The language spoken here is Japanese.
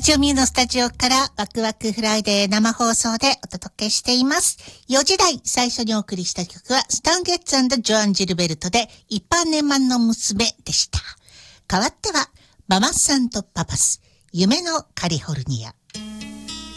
ジオミューのスタジオからワクワクフライデー生放送でお届けしています。4時台最初にお送りした曲はスタンゲッツ&ジョアン・ジルベルトで一般年満の娘でした。代わってはママさんとパパス夢のカリフォルニア。